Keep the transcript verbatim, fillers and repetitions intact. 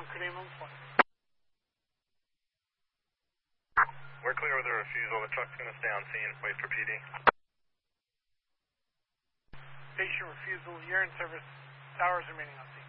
on Cream Point. We're clear with the refusal. The truck's going to stay on scene. Wait for P D. Patient refusal. You're in service. Towers remaining on scene.